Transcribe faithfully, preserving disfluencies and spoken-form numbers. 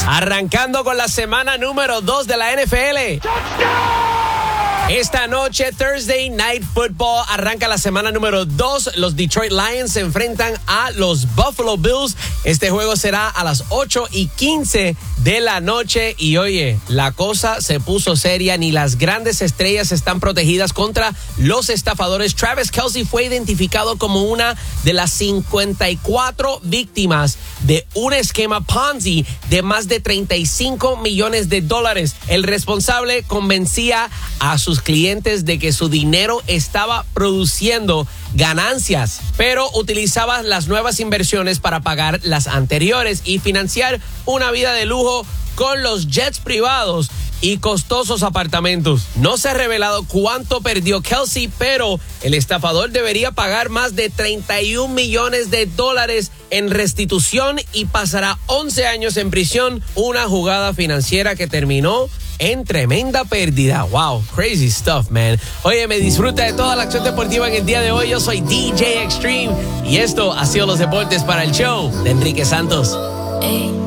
Arrancando con la semana número dos de la N F L. Esta noche, Thursday Night Football, arranca la semana número dos. Los Detroit Lions se enfrentan a los Buffalo Bills. Este juego será a las ocho y quince de la noche. Y oye, la cosa se puso seria. Ni las grandes estrellas están protegidas contra los estafadores. Travis Kelce fue identificado como una de las cincuenta y cuatro víctimas de un esquema Ponzi de más de treinta y cinco millones de dólares. El responsable convencía a sus clientes de que su dinero estaba produciendo ganancias, pero utilizaba las nuevas inversiones para pagar las anteriores y financiar una vida de lujo con los jets privados y costosos apartamentos. No se ha revelado cuánto perdió Kelce, pero el estafador debería pagar más de treinta y un millones de dólares en restitución y pasará once años en prisión. Una jugada financiera que terminó en tremenda pérdida. Wow, crazy stuff, man. Oye, me disfruta de toda la acción deportiva en el día de hoy. Yo soy D J Extreme y esto ha sido los deportes para el show de Enrique Santos. Hey.